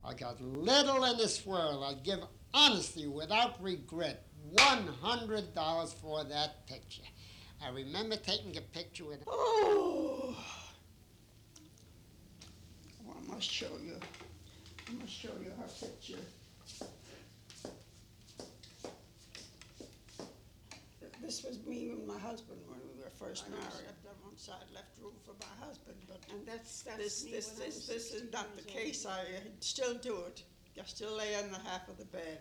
I got little in this world. I'd give honestly, without regret, $100 for that picture. I remember taking a picture with. Oh, well, I must show you. I must show you her picture. This was me and my husband when we were first married. I slept on one side, left room for my husband, but And that's this is not the case. I still do it. I still lay on the half of the bed.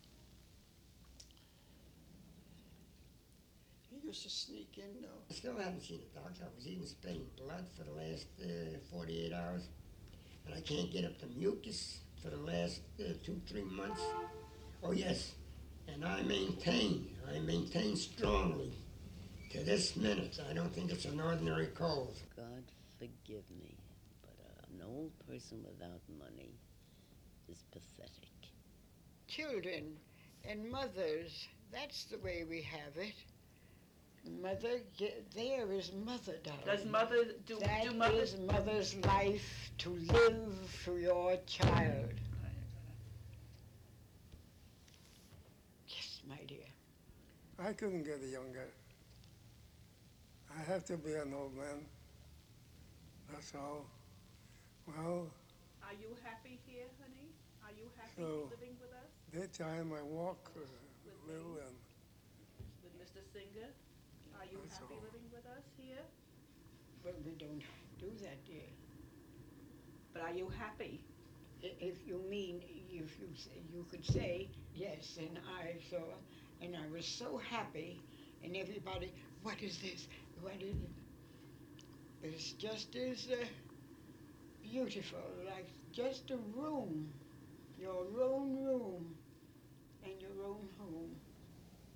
He used to sneak in though. I still haven't seen a doctor. I was even spitting blood for the last 48 hours. And I can't get up the mucus for the last 2, 3 months. Oh, yes. And I maintain strongly to this minute. I don't think it's an ordinary cold. God forgive me, but an old person without money is pathetic. children and mothers. That's the way we have it. Mother, there is mother, darling. Does mother do That is mother's life, to live for your child. Yes, my dear. I couldn't get younger. I have to be an old man. That's all. Well, Are you happy here, honey? Are you happy So- living with us? daytime I walk a little and With Mr. Singer? Are you That's happy all. living with us here? But we don't do that, dear. But are you happy? If you mean, if you say, you could say, yes, and I saw, and I was so happy, and everybody, what is this? What is it? It's just as beautiful, like just a room, your own room, and your own home.